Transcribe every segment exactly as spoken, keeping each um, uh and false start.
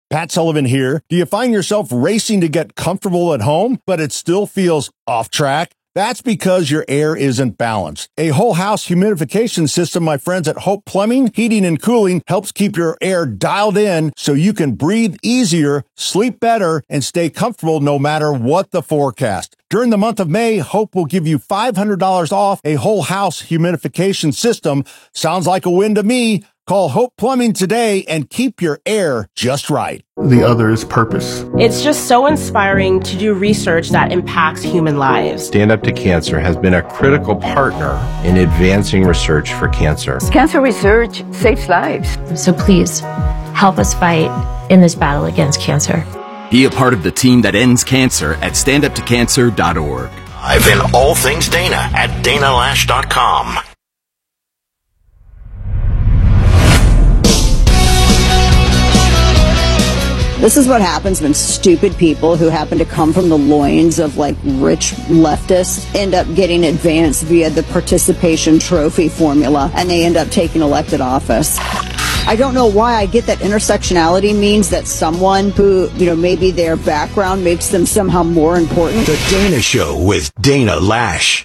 Pat Sullivan here. Do you find yourself racing to get comfortable at home, but it still feels off track? That's because your air isn't balanced. A whole house humidification system, my friends at Hope Plumbing, Heating and Cooling, helps keep your air dialed in so you can breathe easier, sleep better, and stay comfortable no matter what the forecast. During the month of May, Hope will give you five hundred dollars off a whole house humidification system. Sounds like a win to me. Call Hope Plumbing today and keep your air just right. The other is purpose. It's just so inspiring to do research that impacts human lives. Stand Up to Cancer has been a critical partner in advancing research for cancer. Cancer research saves lives. So please, help us fight in this battle against cancer. Be a part of the team that ends cancer at stand up to cancer dot org. I've been all things Dana at dana lash dot com. This is what happens when stupid people who happen to come from the loins of like rich leftists end up getting advanced via the participation trophy formula, and they end up taking elected office. I don't know why I get that intersectionality means that someone who, you know, maybe their background makes them somehow more important. The Dana Show with Dana Lash.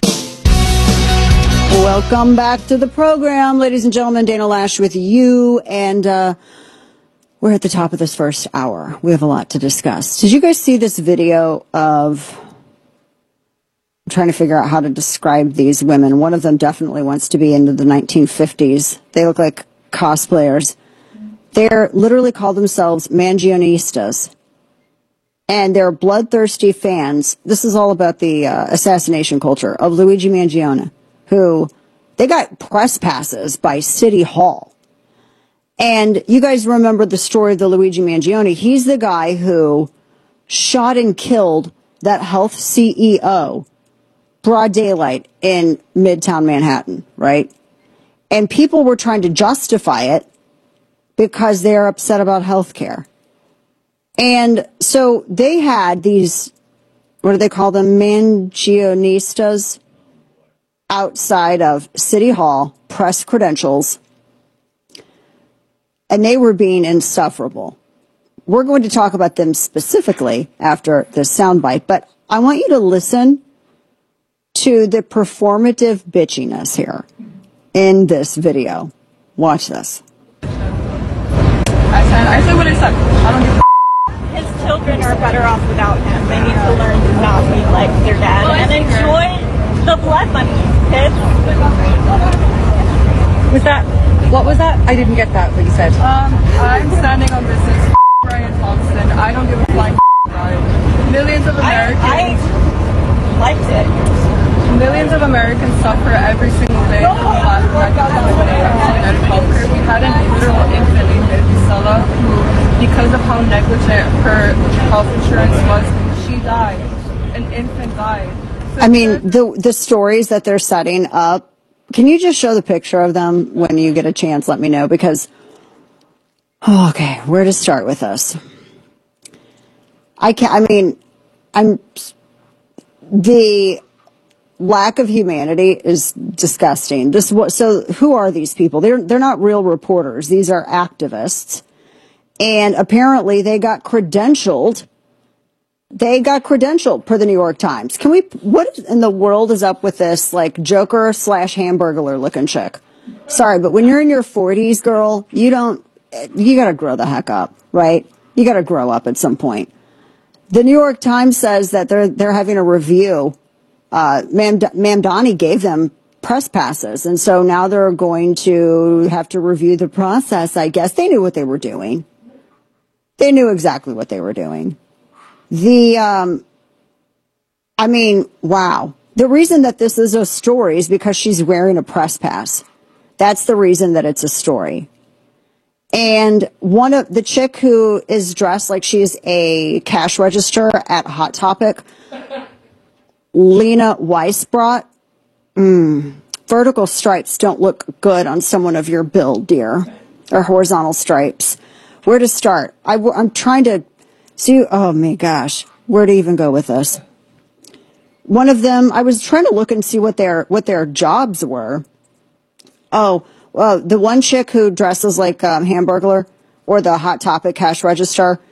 Welcome back to the program, ladies and gentlemen. Dana Lash with you, and uh we're at the top of this first hour. We have a lot to discuss. Did you guys see this video of, I'm trying to figure out how to describe these women. One of them definitely wants to be into the nineteen fifties. They look like cosplayers. They're literally call themselves Mangionistas. And they're bloodthirsty fans. This is all about the uh, assassination culture of Luigi Mangione, who they got press passes by City Hall. And you guys remember the story of the Luigi Mangione. He's the guy who shot and killed that health C E O, broad daylight in Midtown Manhattan, right? And people were trying to justify it because they're upset about health care. And so they had these, what do they call them, Mangionistas outside of City Hall, press credentials. And they were being insufferable. We're going to talk about them specifically after this soundbite, but I want you to listen to the performative bitchiness here in this video. Watch this. I said, I said what I said. I don't give a His children are better off without him. They need to learn to not be like their dad and enjoy the blood money, kids. Was that? What was that? I didn't get that, what you said. Um, I'm standing on business. Brian Thompson. I don't give a flying Brian. Millions of Americans. I, I liked it. Millions of Americans suffer every single day from lack of access to healthcare. We had an literal infant named Isabella who, because of how negligent her health insurance was, she died. An infant died. So I mean, the the stories that they're setting up. Can you just show the picture of them when you get a chance? Let me know, because, oh, okay, where to start with this? I can't, I mean, I'm, the lack of humanity is disgusting. Just what, so who are these people? They're, they're not real reporters. These are activists. And apparently they got credentialed. They got credentialed per the New York Times. Can we, what in the world is up with this, like, Joker slash Hamburglar looking chick? Sorry, but when you're in your forties, girl, you don't, you gotta grow the heck up, right? You gotta grow up at some point. The New York Times says that they're, they're having a review. Uh, Mamdani gave them press passes, and so now they're going to have to review the process, I guess. They knew what they were doing. They knew exactly what they were doing. The, um, I mean, wow. The reason that this is a story is because she's wearing a press pass. That's the reason that it's a story. And one of the chick who is dressed like she's a cash register at Hot Topic, Lena Weisbrot, mm, vertical stripes don't look good on someone of your build, dear, or horizontal stripes. Where to start? I, I'm trying to see, oh my gosh, where to even go with this? One of them, I was trying to look and see what their, what their jobs were. Oh, well, the one chick who dresses like um, Hamburglar or the Hot Topic cash register,